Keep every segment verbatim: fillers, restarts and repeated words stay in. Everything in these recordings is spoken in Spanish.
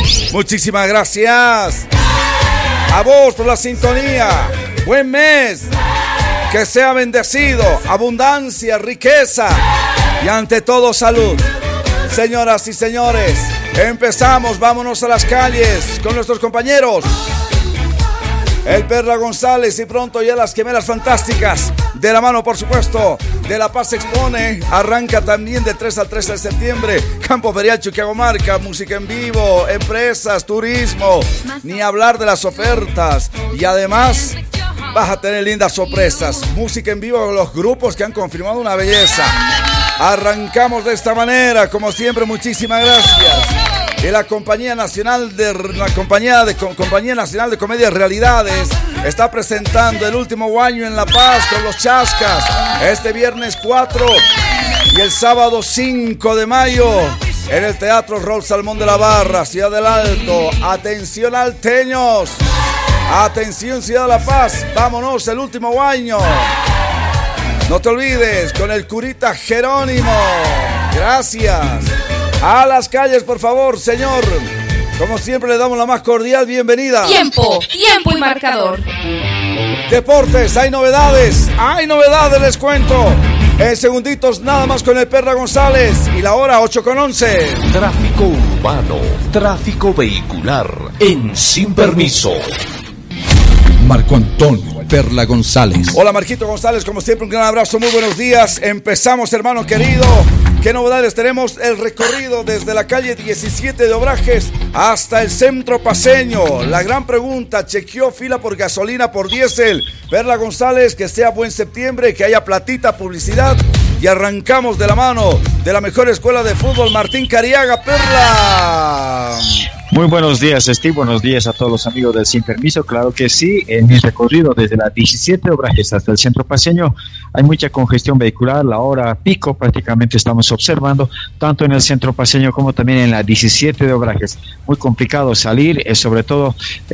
Muchísimas gracias a vos por la sintonía. Buen mes, que sea bendecido, abundancia, riqueza y ante todo salud. Señoras y señores, empezamos, vámonos a las calles con nuestros compañeros el Perla González y pronto ya las Gemelas Fantásticas, de la mano por supuesto de La Paz Expone. Arranca también del tres al trece de septiembre Campo Ferial Chuquiagomarca, música en vivo, empresas, turismo, ni hablar de las ofertas. Y además vas a tener lindas sorpresas, música en vivo con los grupos que han confirmado una belleza. Arrancamos de esta manera, como siempre, muchísimas gracias. Y la Compañía Nacional de la Compañía de Compañía Nacional de Comedias Realidades está presentando el último año en La Paz con los Chascas este viernes cuatro y el sábado cinco de mayo en el Teatro Raúl Salmón de la Barra, Ciudad del Alto. Atención alteños, atención Ciudad de La Paz, vámonos el último año. No te olvides con el curita Jerónimo. Gracias. A las calles, por favor, señor. Como siempre, le damos la más cordial bienvenida. Tiempo, tiempo y marcador. Deportes, hay novedades. Hay novedades, les cuento. En segunditos, nada más con el Perla González. Y la hora ocho con once. Tráfico urbano, tráfico vehicular, en Sin Permiso. Marco Antonio Perla González. Hola, Marquito González, como siempre, un gran abrazo, muy buenos días. Empezamos, hermano querido. ¿Qué novedades tenemos? El recorrido desde la calle diecisiete de Obrajes hasta el centro paceño. La gran pregunta, ¿chequeó fila por gasolina, por diésel? Perla González, que sea buen septiembre, que haya platita, publicidad. Y arrancamos de la mano de la mejor escuela de fútbol, Martín Cariaga. Perla. Muy buenos días, Steve. Buenos días a todos los amigos del Sin Permiso. Claro que sí, en mi recorrido desde la diecisiete de Obrajes hasta el centro paceño hay mucha congestión vehicular. La hora pico prácticamente estamos observando, tanto en el centro paceño como también en la diecisiete de Obrajes. Muy complicado salir, eh, sobre todo,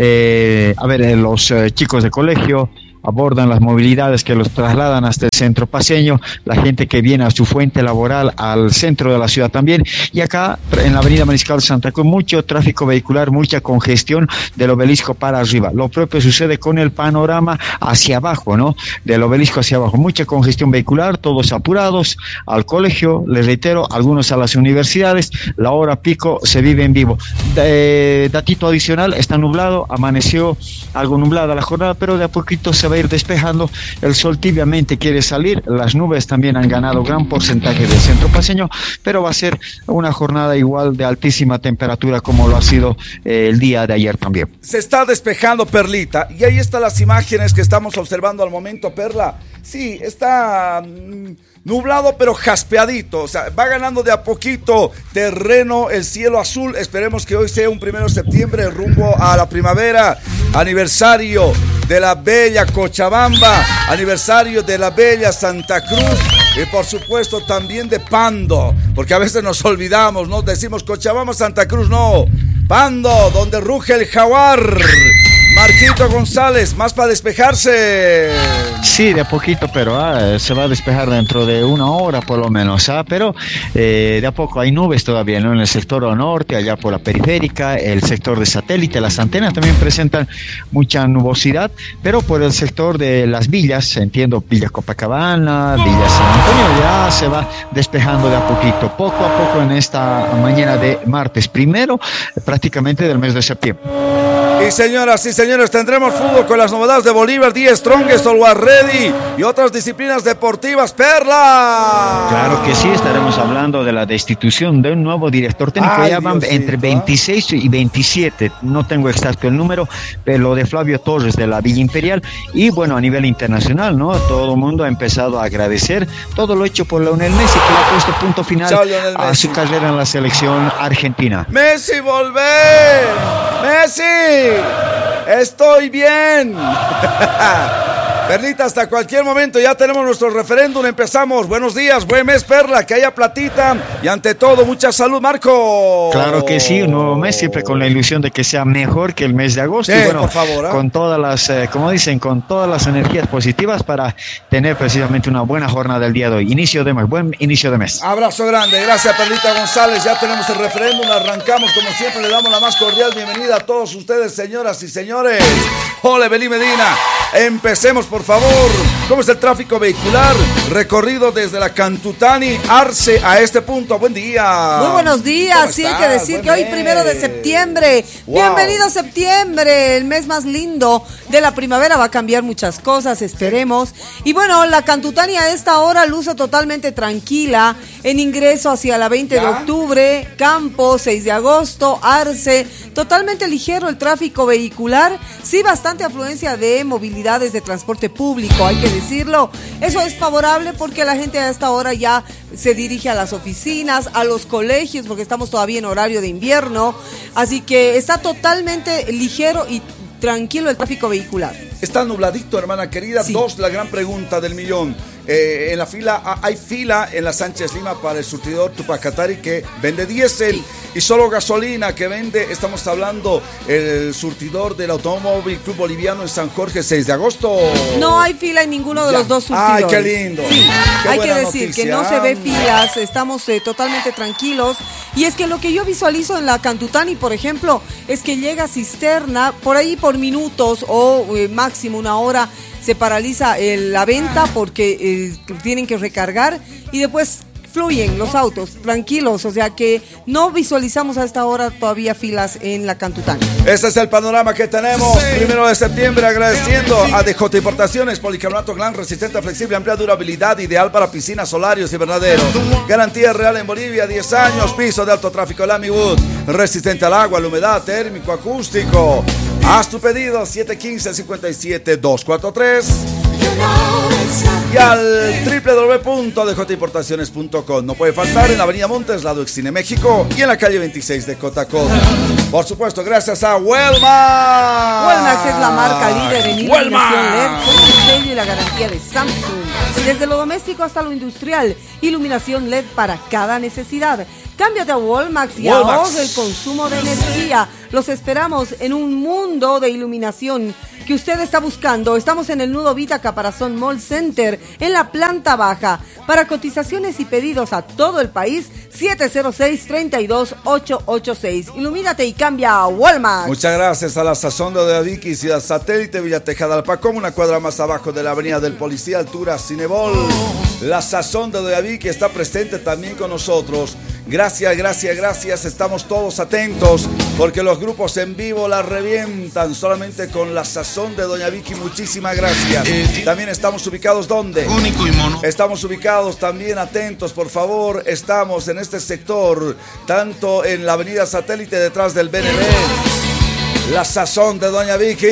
eh, a ver, eh, los eh, chicos de colegio abordan las movilidades que los trasladan hasta el centro paceño, la gente que viene a su fuente laboral al centro de la ciudad también, y acá en la avenida Mariscal Santa Cruz mucho tráfico vehicular, mucha congestión del Obelisco para arriba. Lo propio sucede con el panorama hacia abajo, ¿no? Del Obelisco hacia abajo, mucha congestión vehicular, todos apurados al colegio, les reitero, algunos a las universidades. La hora pico se vive en vivo. De, datito adicional, está nublado, amaneció algo nublada la jornada, pero de a poquito se va a ir despejando, el sol tibiamente quiere salir, las nubes también han ganado gran porcentaje del centro paceño, pero va a ser una jornada igual de altísima temperatura como lo ha sido eh, el día de ayer también. Se está despejando, Perlita, y ahí están las imágenes que estamos observando al momento, Perla. Sí, está mmm, nublado pero jaspeadito, o sea, va ganando de a poquito terreno el cielo azul. Esperemos que hoy sea un primero de septiembre rumbo a la primavera, aniversario de la bella Cochabamba, aniversario de la bella Santa Cruz y por supuesto también de Pando, porque a veces nos olvidamos, ¿no? Decimos Cochabamba, Santa Cruz, no, Pando, donde ruge el jaguar. Marquito González, más para despejarse. Sí, de a poquito, pero ah, se va a despejar dentro de una hora por lo menos, ah, pero eh, de a poco hay nubes todavía, ¿no? En el sector norte, allá por la periférica, el sector de satélite, las antenas también presentan mucha nubosidad, pero por el sector de las villas, entiendo, Villa Copacabana, Villa San Antonio, ya se va despejando de a poquito, poco a poco en esta mañana de martes, primero prácticamente del mes de septiembre. Y señoras y señores, tendremos fútbol con las novedades de Bolívar, The Strongest, Always Ready y otras disciplinas deportivas. Perla. Claro que sí, estaremos hablando de la destitución de un nuevo director técnico. Ay, ya van Diosito, entre veintiséis y veintisiete, no tengo exacto el número, pero lo de Flavio Torres de la Villa Imperial. Y bueno, a nivel internacional, ¿no? Todo el mundo ha empezado a agradecer todo lo hecho por Lionel Messi, que le ha puesto punto final Chao, a su carrera en la selección argentina. Messi, volver. Messi. Estoy bien. Perlita, hasta cualquier momento ya tenemos nuestro referéndum, empezamos. Buenos días, buen mes, Perla, que haya platita y ante todo mucha salud, Marco. Claro que sí, un nuevo mes, siempre con la ilusión de que sea mejor que el mes de agosto. Sí, y bueno, por favor, ¿eh? con todas las, eh, como dicen, con todas las energías positivas para tener precisamente una buena jornada del día de hoy. Inicio de mes, buen inicio de mes. Abrazo grande, gracias Perlita González, ya tenemos el referéndum, arrancamos como siempre, le damos la más cordial bienvenida a todos ustedes, señoras y señores. Hola, Belí Medina, empecemos por favor. ¿Cómo es el tráfico vehicular? Recorrido desde la Cantutani, Arce a este punto. Buen día. Muy buenos días. Sí, hay que decir Buen que hoy mes. primero de septiembre. Wow. Bienvenido septiembre, el mes más lindo de la primavera. Va a cambiar muchas cosas, esperemos. Y bueno, la Cantutani a esta hora luce totalmente tranquila en ingreso hacia la veinte de octubre, Campo, seis de agosto, Arce. Totalmente ligero el tráfico vehicular. Sí, bastante afluencia de movilidades de transporte público, hay que decirlo. Eso es favorable porque la gente a esta hora ya se dirige a las oficinas, a los colegios, porque estamos todavía en horario de invierno. Así que está totalmente ligero y tranquilo el tráfico vehicular. Está nubladito, hermana querida. Sí. Dos, la gran pregunta del millón. Eh, en la fila, hay fila en la Sánchez Lima para el surtidor Tupacatari que vende diésel Sí. y solo gasolina que vende, estamos hablando, el surtidor del Automóvil Club Boliviano en San Jorge, seis de agosto. No hay fila en ninguno de Ya. los dos surtidores. Ay, qué lindo. Sí, Qué hay que buena decir noticia. que no se ve filas, estamos eh, totalmente tranquilos. Y es que lo que yo visualizo en la Cantutani, por ejemplo, es que llega cisterna por ahí por minutos o eh, máximo una hora. Se paraliza eh, la venta porque eh, tienen que recargar y después fluyen los autos tranquilos, o sea que no visualizamos a esta hora todavía filas en la Cantutani. Este es el panorama que tenemos. Primero de septiembre, agradeciendo a D J Importaciones, policarbonato Glan, resistente, flexible, amplia durabilidad, ideal para piscinas, solarios y invernaderos. Garantía real en Bolivia, diez años, piso de alto tráfico Lamiwood, resistente al agua, la humedad, térmico, acústico. Haz tu pedido, siete uno cinco, cinco siete, dos cuatro tres. Y al doble u doble u doble u punto d j importaciones punto com. No puede faltar en la avenida Montes, lado Excine México, y en la calle veintiséis de Cotacota. Por supuesto, gracias a Wellmax. Wellmax es la marca líder en iluminación L E D Wellmax. con el sello y la garantía de Samsung. Y desde lo doméstico hasta lo industrial, iluminación L E D para cada necesidad. Cámbiate a Wellmax y Wellmax. ahorra el consumo de energía. Los esperamos en un mundo de iluminación que usted está buscando. Estamos en el Nudo Vita Caparazón Mall Center, en la planta baja. Para cotizaciones y pedidos a todo el país, siete cero seis, tres dos ocho ocho seis. Ilumínate y cambia a Wellmax. Muchas gracias a la Sazón de Odeaviquis, Ciudad Satélite, Villa Tejada, Alpacón, una cuadra más abajo de la avenida del Policía, altura Cinebol. La Sazón de Odeaviquis está presente también con nosotros. Gracias, gracias, gracias. Estamos todos atentos porque los grupos en vivo la revientan solamente con la Sazón de Doña Vicky. Muchísimas gracias. También estamos ubicados ¿dónde? Único y mono. Estamos ubicados también atentos, por favor. Estamos en este sector, tanto en la avenida Satélite detrás del B N B. La Sazón de Doña Vicky.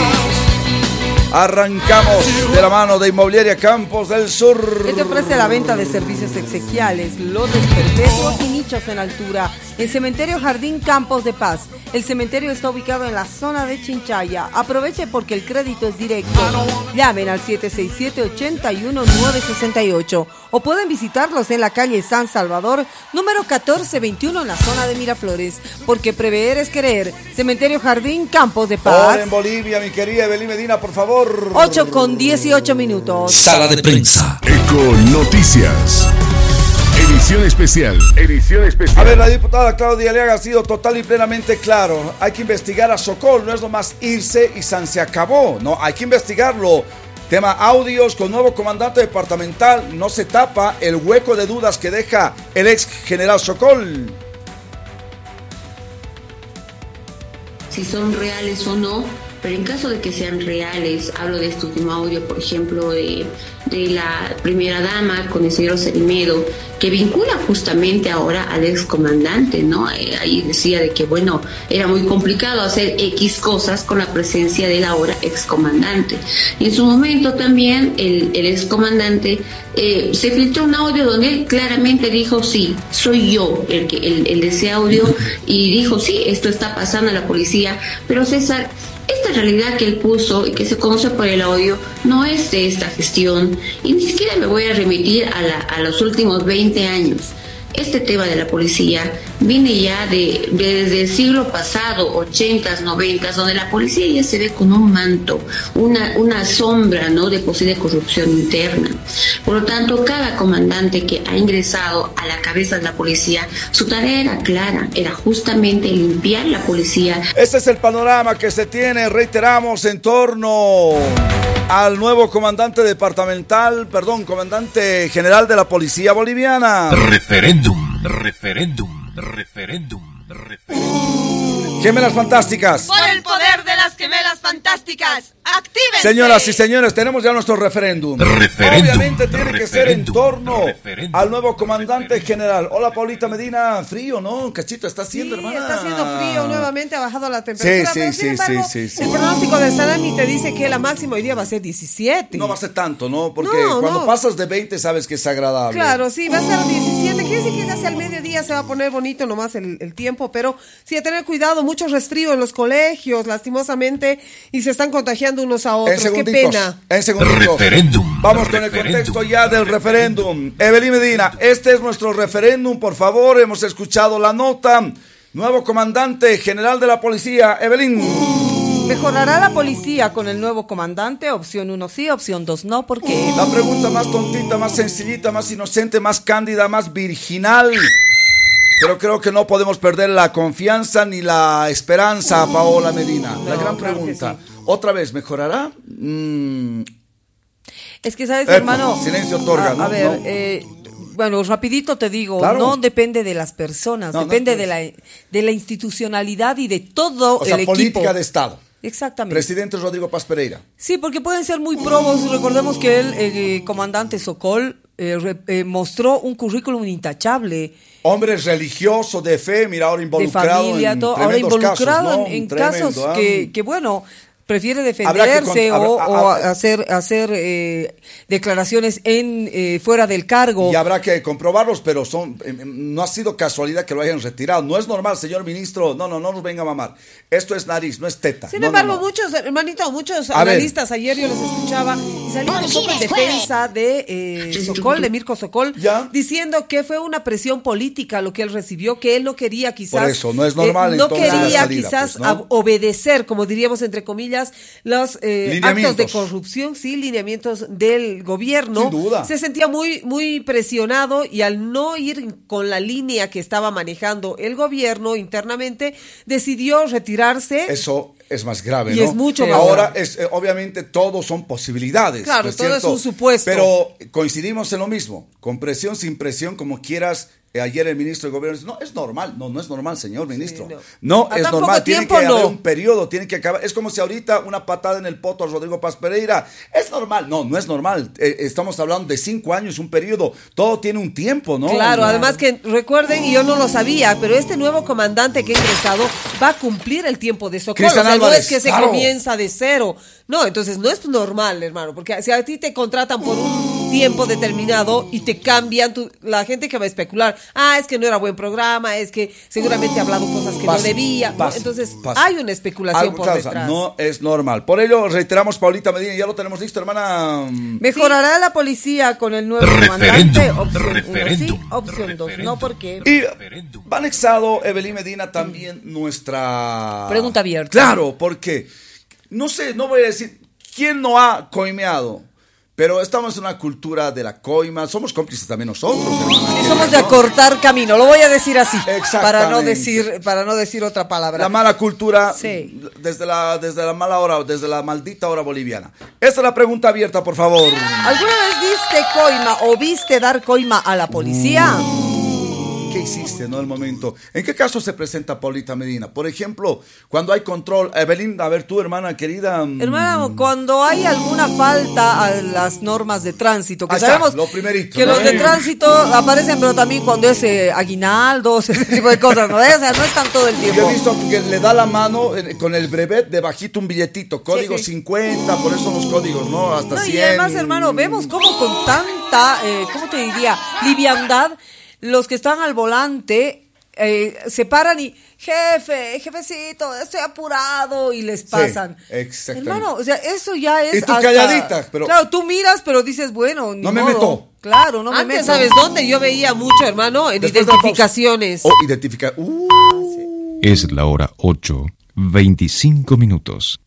Arrancamos de la mano de Inmobiliaria Campos del Sur. Que te ofrece la venta de servicios exequiales, lotes perpetuos y nichos en altura. En Cementerio Jardín Campos de Paz. El cementerio está ubicado en la zona de Chinchaya. Aproveche porque el crédito es directo. Llamen al siete seis siete, ocho uno, nueve seis ocho o pueden visitarlos en la calle San Salvador, número catorce veintiuno en la zona de Miraflores. Porque prever es querer. Cementerio Jardín Campos de Paz. Ahora en Bolivia, mi querida Evelyn Medina, por favor. ocho con dieciocho minutos. Sala de prensa. Eco Noticias. Edición especial. Edición especial. A ver, la diputada Claudia Leaga ha sido total y plenamente claro. Hay que investigar a Sokol, no es nomás irse y San se acabó. No, hay que investigarlo. Tema audios con nuevo comandante departamental. No se tapa el hueco de dudas que deja el ex general Sokol. Si son reales o no, pero en caso de que sean reales, hablo de este último audio, por ejemplo, de, de la primera dama con el señor Cerimedo, que vincula justamente ahora al excomandante, ¿no? Eh, ahí decía de que, bueno, era muy complicado hacer X cosas con la presencia del ahora excomandante. Y en su momento también el, el excomandante eh, se filtró un audio donde él claramente dijo, sí, soy yo el, que, el, el de ese audio, y dijo, sí, esto está pasando a la policía, pero César, Esta realidad que él puso y que se conoce por el audio no es de esta gestión, y ni siquiera me voy a remitir a, la, a los últimos veinte años. Este tema de la policía viene ya de, de desde el siglo pasado, ochentas, noventas, donde la policía ya se ve con un manto, una, una sombra, ¿no?, de posible corrupción interna. Por lo tanto, cada comandante que ha ingresado a la cabeza de la policía, su tarea era clara, era justamente limpiar la policía. Este es el panorama que se tiene, reiteramos, en torno al nuevo comandante departamental, perdón, comandante general de la policía boliviana. Referéndum, referéndum, referéndum, referéndum. Gemelas fantásticas. Por el poder de las gemelas fantásticas, actívense. Señoras y señores, tenemos ya nuestro referéndum. Referéndum, Obviamente tiene que ser en referéndum, torno referéndum, al nuevo comandante referéndum. general. Hola, Paulita Medina. Frío, ¿no? Cachito, está haciendo, Sí, hermana. está haciendo frío, nuevamente ha bajado la temperatura. Sí, pero sí, sin sí, embargo, sí, sí, sí. el pronóstico de Sadani te dice que la máxima hoy día va a ser diecisiete. No va a ser tanto, ¿no? Porque No, cuando no. pasas de veinte sabes que es agradable. Claro, sí, va a ser diecisiete. Quiere decir que casi al mediodía se va a poner bonito nomás el, el tiempo, pero sí, a tener cuidado, mucho resfrío en los colegios, lastimosamente, y se están contagiando unos a En otros. Qué segunditos, pena. en segunditos. Referéndum, Vamos con el referéndum, contexto ya del referéndum. Evelyn Medina, este es nuestro referéndum, por favor. Hemos escuchado la nota. Nuevo comandante general de la policía, Evelyn. ¿Mejorará la policía con el nuevo comandante? Opción uno sí, opción dos no, ¿por qué? La pregunta más tontita, más sencillita, más inocente, más cándida, más virginal. Pero creo que no podemos perder la confianza ni la esperanza, Paola Medina. La No, gran claro que pregunta. sí. ¿Otra vez mejorará? Mm, Es que, ¿sabes, Epa, hermano? silencio otorga, a, ¿no? A ver, No. eh, bueno, rapidito te digo, Claro. no depende de las personas, No, no, depende pues. de la de la institucionalidad y de todo o sea, el equipo. política de Estado. Exactamente. Presidente Rodrigo Paz Pereira. Sí, porque pueden ser muy probos. Recordemos que el eh, comandante Sokol eh, re- eh, mostró un currículum intachable. Hombre religioso, de fe, mira, ahora De involucrado familia, en todo, ahora tremendos involucrado casos, ¿no? en, en Tremendo, casos ¿ah? que, que, bueno, prefiere Habrá que defenderse con- o, habrá- o habrá- hacer hacer eh, declaraciones en eh, fuera del cargo. Y habrá que comprobarlos, pero son eh, no ha sido casualidad que lo hayan retirado. No es normal, señor ministro. No, no, no nos venga a mamar. Esto es nariz, no es teta. Sin No, no, embargo, no. muchos, hermanito, muchos A ver. analistas, ayer yo los escuchaba y salían un poco en defensa de eh, Sokol, de Mirko Sokol, Ya. diciendo que fue una presión política lo que él recibió, que él no quería quizás... Por eso, no es normal, eh, no entonces, la quería salida, quizás pues, ¿no? ab- obedecer, como diríamos entre comillas, los eh, actos Lineamientos. de corrupción, sí, lineamientos del gobierno. Sin duda. Se sentía muy, muy presionado y al no ir con la línea que estaba manejando el gobierno internamente, decidió retirarse. Eso es más grave, Y ¿no? es mucho más Ahora, grave. es, eh, obviamente, todos son posibilidades. Claro, ¿no es todo es cierto? un supuesto. Pero coincidimos en lo mismo. Con presión, sin presión, como quieras. Eh, ayer el ministro de Gobierno dice, no, es normal. No, no es normal, señor ministro. no. no, A es tan normal. poco Tiene tiempo, que haber no. un periodo, tiene que acabar. Es como si ahorita una patada en el poto a Rodrigo Paz Pereira. Es normal. No, no es normal. Eh, estamos hablando de cinco años, un periodo. Todo tiene un tiempo, ¿no? Claro, además que recuerden, y yo no lo sabía, pero este nuevo comandante que ha ingresado va a cumplir el tiempo de Sokol. Cristian O sea, no Álvarez, es que se claro. comienza de cero. No, entonces no es normal, hermano, porque si a ti te contratan por un tiempo determinado y te cambian, tu- la gente que va a especular, ah, es que no era buen programa, es que seguramente ha hablado cosas que Pasa, no debía. ¿no? pasa, Entonces pasa. hay una especulación Algo, por claro, o sea, detrás. no es normal. Por ello, reiteramos, Paulita Medina, ya lo tenemos listo, hermana. ¿Mejorará la policía con el nuevo Referéndum, comandante? Opción uno sí, referéndum, opción dos no, porque... Y Referéndum. va anexado, Evelyn Medina, también nuestra... Pregunta abierta. Claro, porque, no sé, no voy a decir, ¿quién no ha coimeado? Pero estamos en una cultura de la coima, somos cómplices también nosotros. hermana. Sí, somos de acortar camino, lo voy a decir así, Exactamente. para no decir, para no decir otra palabra. La mala cultura Sí. desde la desde la mala hora, desde la maldita hora boliviana. Esta es la pregunta abierta, por favor. ¿Alguna vez viste coima o viste dar coima a la policía? ¿Qué hiciste, no? El momento. ¿En qué caso se presenta Paulita Medina? Por ejemplo, cuando hay control. Evelyn, a ver, tú, hermana querida. mm, Hermano, cuando hay alguna falta a las normas de tránsito, que Ahí está, sabemos lo primerito, que ¿no? los de tránsito aparecen, pero también cuando es eh, aguinaldos, ese tipo de cosas, ¿no? O sea, no están todo el Yo tiempo. he visto que le da la mano eh, con el brevet debajito un billetito, código sí. cincuenta, por eso los códigos, ¿no? Hasta No, cien. y además, hermano, vemos cómo con tanta, eh, ¿cómo te diría? Liviandad, los que están al volante eh, se paran y, jefe, jefecito, estoy apurado, y les pasan. Sí, exactamente. Hermano, o sea, eso ya es Y tú hasta- calladita, pero- Claro, tú miras, pero dices, bueno, ni No me modo. meto. Claro, no me Antes, meto. ¿sabes dónde? Yo veía mucho, hermano, en Después de la pausa. identificaciones. O identificar. Uh, Es la hora ocho, veinticinco minutos.